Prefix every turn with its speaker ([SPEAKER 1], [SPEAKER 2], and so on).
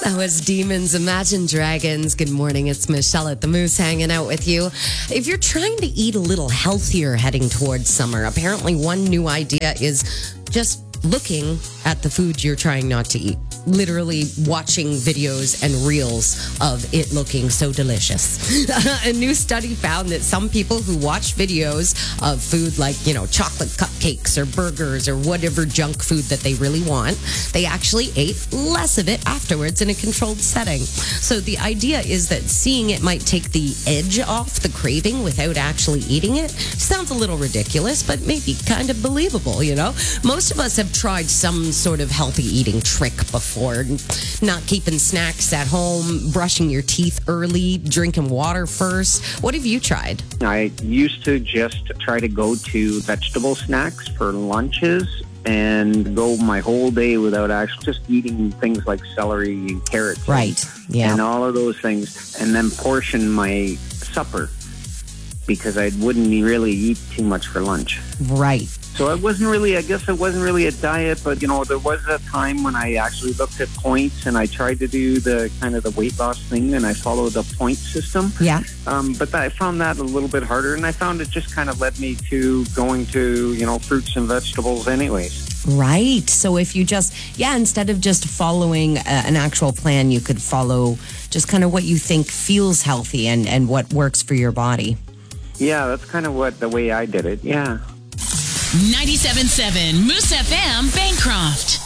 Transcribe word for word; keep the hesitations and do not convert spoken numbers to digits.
[SPEAKER 1] That was Demons, Imagine Dragons. Good morning. It's Michelle at the Moose hanging out with you. If you're trying to eat a little healthier heading towards summer, apparently one new idea is just looking at the food you're trying not to eat. Literally watching videos and reels of it looking so delicious. A new study found that some people who watch videos of food like, you know, chocolate cupcakes or burgers or whatever junk food that they really want, they actually ate less of it afterwards in a controlled setting. So the idea is that seeing it might take the edge off the craving without actually eating it. Sounds a little ridiculous, but maybe kind of believable, you know? Most of us have tried some sort of healthy eating trick before. Not keeping snacks at home, brushing your teeth early, drinking water first. What have you tried?
[SPEAKER 2] I used to just try to go to vegetable snacks for lunches and go my whole day without actually just eating things like celery and carrots.
[SPEAKER 1] Right,
[SPEAKER 2] and,
[SPEAKER 1] yeah.
[SPEAKER 2] And all of those things. And then portion my supper because I wouldn't really eat too much for lunch.
[SPEAKER 1] Right.
[SPEAKER 2] So it wasn't really, I guess it wasn't really a diet, but, you know, there was a time when I actually looked at points and I tried to do the kind of the weight loss thing and I followed the point system.
[SPEAKER 1] Yeah.
[SPEAKER 2] Um, but I found that a little bit harder and I found it just kind of led me to going to, you know, fruits and vegetables anyways.
[SPEAKER 1] Right. So if you just, yeah, instead of just following a, an actual plan, you could follow just kind of what you think feels healthy and, and what works for your body.
[SPEAKER 2] Yeah, that's kind of what the way I did it. Yeah.
[SPEAKER 3] ninety-seven point seven Moose F M, Bancroft.